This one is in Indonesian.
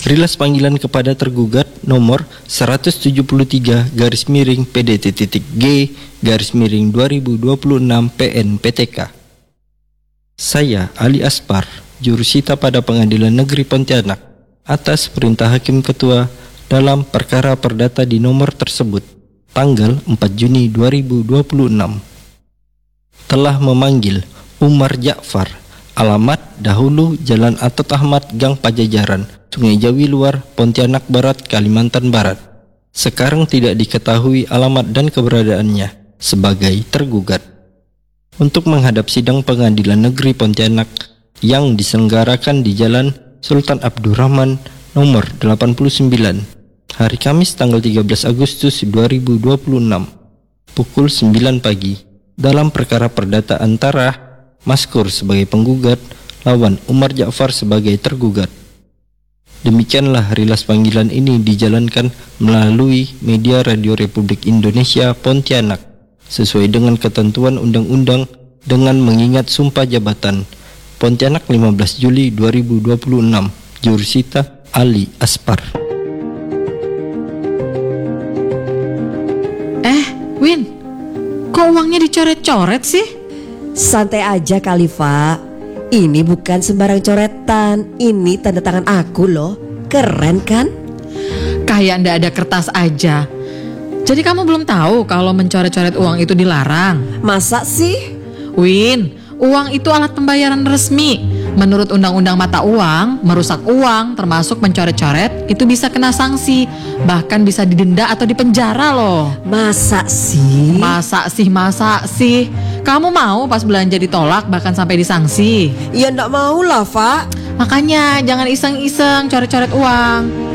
Rilas panggilan kepada tergugat nomor 173-PDT.G-2026 PN-PTK. Saya, Ali Aspar, jurusita pada Pengadilan Negeri Pontianak, atas perintah Hakim Ketua dalam perkara perdata di nomor tersebut, tanggal 4 Juni 2026, telah memanggil Umar Ja'far, alamat Dahulu Jalan Atot Ahmad, Gang Pajajaran, Sungai Jawi Luar, Pontianak Barat, Kalimantan Barat. Sekarang tidak diketahui alamat dan keberadaannya sebagai tergugat, untuk menghadap sidang Pengadilan Negeri Pontianak yang diselenggarakan di Jalan Sultan Abdurrahman nomor 89, hari Kamis tanggal 13 Agustus 2026, pukul 9 pagi, dalam perkara perdata antara Maskur sebagai penggugat lawan Umar Ja'far sebagai tergugat. Demikianlah rilas panggilan ini dijalankan melalui media Radio Republik Indonesia Pontianak sesuai dengan ketentuan undang-undang dengan mengingat sumpah jabatan. Pontianak 15 Juli 2026. Jurusita Ali Aspar. Win, kok uangnya dicoret-coret sih? Santai aja Khalifah. Ini bukan sembarang coretan. Ini tanda tangan aku loh. Keren kan? Kayak ndak ada kertas aja. Jadi kamu belum tahu kalau mencoret-coret uang itu dilarang? Masa sih? Win, uang itu alat pembayaran resmi. Menurut Undang-Undang Mata Uang, merusak uang termasuk mencoret-coret itu bisa kena sanksi. Bahkan bisa didenda atau dipenjara loh. Masa sih? Masa sih? Kamu mau pas belanja ditolak bahkan sampai disanksi? Ya ndak mau lah, Fa. Makanya jangan iseng-iseng coret-coret uang.